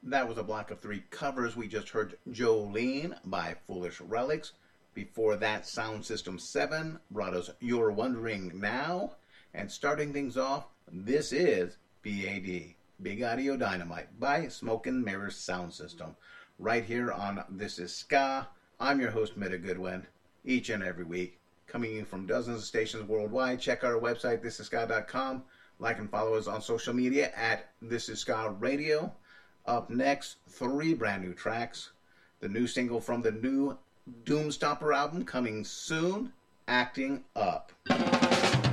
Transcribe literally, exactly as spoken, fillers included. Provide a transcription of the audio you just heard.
That was a block of three covers. We just heard Jolene by Foolish Relics. Before that, Sound System seven brought us You're Wondering Now. And starting things off, this is B A D, Big Audio Dynamite, by Smoke and Mirrors Sound System. Right here on This Is Ska. I'm your host, Mitta Goodwin, each and every week, coming in from dozens of stations worldwide. Check out our website, this is ska dot com. Like and follow us on social media at This Is Ska Radio. Up next, three brand new tracks. The new single from the new Doomstopper album coming soon, Acting Up.